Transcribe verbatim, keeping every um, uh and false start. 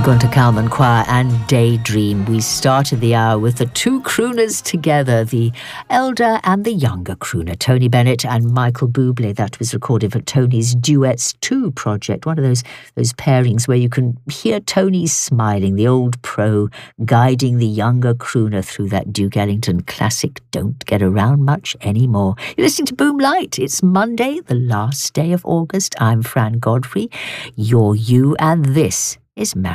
Gunter Kalman Choir and Daydream. We started the hour with the two crooners together, the elder and the younger crooner, Tony Bennett and Michael Bublé. That was recorded for Tony's Duets two project, one of those those pairings where you can hear Tony smiling, the old pro, guiding the younger crooner through that Duke Ellington classic, Don't Get Around Much Anymore. You're listening to Boom Light. It's Monday, the last day of August. I'm Fran Godfrey. You're you, and this is Mary.